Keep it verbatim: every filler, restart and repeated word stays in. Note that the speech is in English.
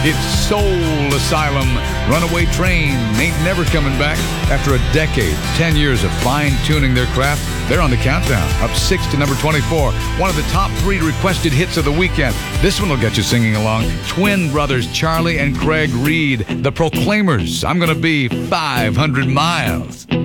It's Soul Asylum. Runaway Train ain't never coming back. After a decade, ten years of fine-tuning their craft, they're on the countdown, up six to number twenty-four. One of the top three requested hits of the weekend. This one will get you singing along. Twin brothers Charlie and Craig Reed, The Proclaimers. I'm gonna be five hundred miles.